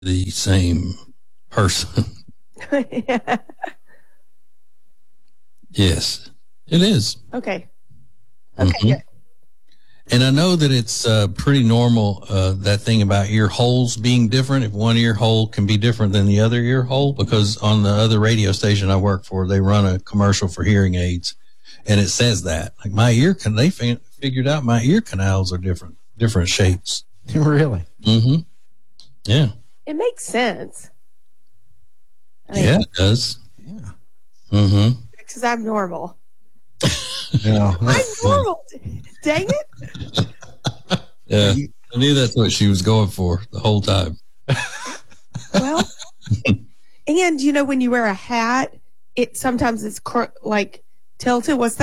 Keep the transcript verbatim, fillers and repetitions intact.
the same person. Yeah. Yes, it is. Okay. Okay, Mhm. good. And I know that it's uh, pretty normal, uh, that thing about ear holes being different. If one ear hole can be different than the other ear hole, because on the other radio station I work for, they run a commercial for hearing aids, and it says that. Like my ear can, they fi- figured out my ear canals are different, different shapes. Really? Mm-hmm. Yeah. It makes sense. I mean, Yeah, it does. Yeah. Mm-hmm. because I'm normal. Yeah. I'm normal. Dang it. Yeah. I knew that's what she was going for the whole time. Well, and you know, when you wear a hat, it sometimes it's cr- like tilted. What's